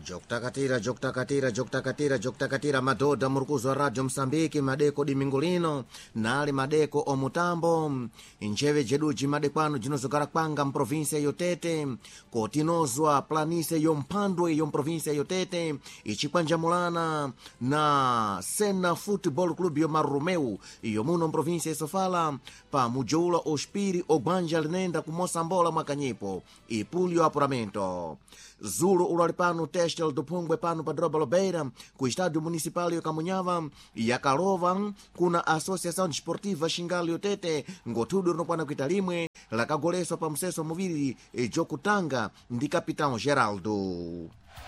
Joktakatira madoda murukuzo wa Radio Msambiki madeko dimingulino nali madeko omutambo injeve jeduji madekwano jinozogara kwanga mprovinsia yotete kotinozwa planise yompandwe yomprovinsia yotete ichikwanja mulana na Sena Football Club yomarumeu yomuno mprovinsia isofala pa mujoula ospiri ogwanja linenda kumosambola mwakanyipo ipulio apuramento Zulu ulalipano Testel do Pungwe pano pa Droba Lobeira ku estádio municipal yokamunyava yakalova kuna Associação Desportiva Xingali Yotete ngotudo rinopwana kuita limwe lakagoleswa pa mseso muviri jokutanga ndi Capitão Geraldo.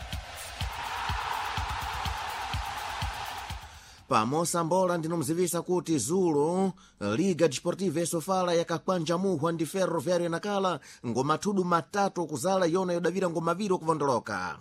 Pamosambola ndinomzivisa kuti Zulu Liga Desportiva Esofala yakakwanja muhwa ndi Ferroviário Nakala ngomatudu matatu kuzala yona yodavira ngomaviro kuvondoloka.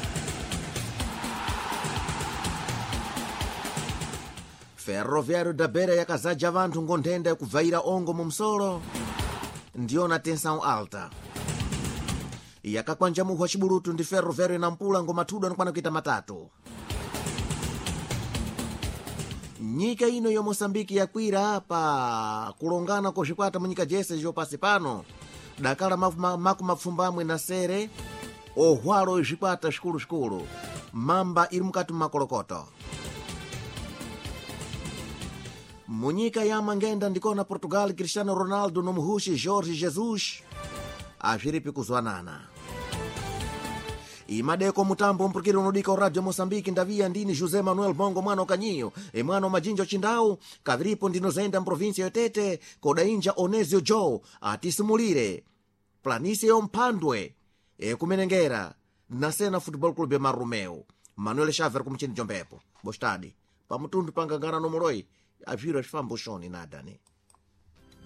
Ferroviário da Beira yakazaja vanthu ngonthenda yakubvaira ongo mu msolo ndiyona tensão alta. Yakakwanja muhwa Chiburutu ndi Ferroviário Nampula ngomatudu anokwana kuita matatu. Nyika ino yo Mosambiki yakwira pa kulongana koxikwata munyika jese jopasi pano dakala makumapfumbamwe na sere ohwalo ixikwata xikulu mamba iri mukati mmakolokoto. Munyika ya mangenda ndikona Portugal Cristiano Ronaldo no muhuxi Jorge Jesus axiripi kuzwanana. Imadeko mutambo mpurukiri unodika o Radio Mosambiki ndavia ndini José Manuel Bongo mwana okanyiyo mwana omajinja ochindau kaviripo ndinozenda mprovinsia yotete kodainja Onésio Joe atisimulire planise yomphandwe kumenengera na Sena Football Club Marumeu Manuel Xavier kumchini jombepo bostadi pamutundu pangangana nomoroi aviro axifambo xoni nadani.